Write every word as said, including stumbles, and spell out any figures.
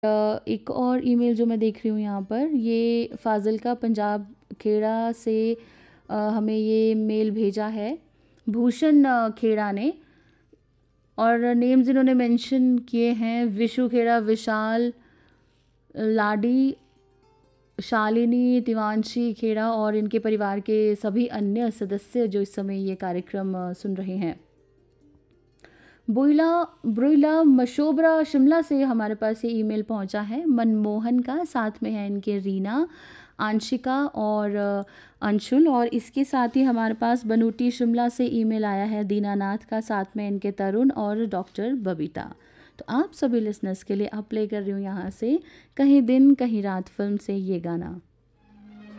अ, एक और ईमेल जो मैं देख रही हूँ यहाँ पर, ये फ़ाज़िलका पंजाब खेड़ा से अ, हमें ये मेल भेजा है भूषण अ, खेड़ा ने, और नेम्स इन्होंने मेंशन किए हैं विशु खेड़ा, विशाल, लाडी, शालिनी, तिवांशी खेड़ा और इनके परिवार के सभी अन्य सदस्य जो इस समय ये कार्यक्रम अ, सुन रहे हैं। बुइला ब्रुइला मशोबरा शिमला से हमारे पास ये ईमेल पहुंचा है मनमोहन का, साथ में है इनके रीना, आंशिका और अ, अंशुल, और इसके साथ ही हमारे पास बनूटी शिमला से ईमेल आया है दीनानाथ का, साथ में इनके तरुण और डॉक्टर बबीता। तो आप सभी लिसनर्स के लिए अब प्ले कर रही हूँ यहाँ से कहीं दिन कहीं रात फिल्म से ये गाना।